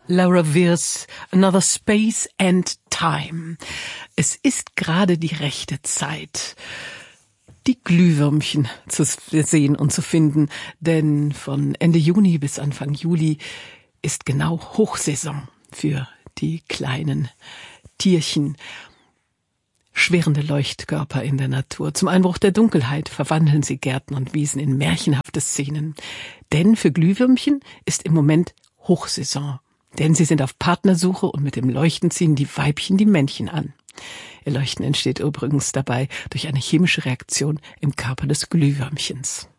Laura Weirs Another Space and Time. Es ist gerade die rechte Zeit, die Glühwürmchen zu sehen und zu finden, denn von Ende Juni bis Anfang Juli ist genau Hochsaison für die kleinen Tierchen. Schwirrende Leuchtkörper in der Natur. Zum Einbruch der Dunkelheit verwandeln sie Gärten und Wiesen in märchenhafte Szenen. Denn für Glühwürmchen ist im Moment Hochsaison. Denn sie sind auf Partnersuche und mit dem Leuchten ziehen die Weibchen die Männchen an. Ihr Leuchten entsteht übrigens dabei durch eine chemische Reaktion im Körper des Glühwürmchens.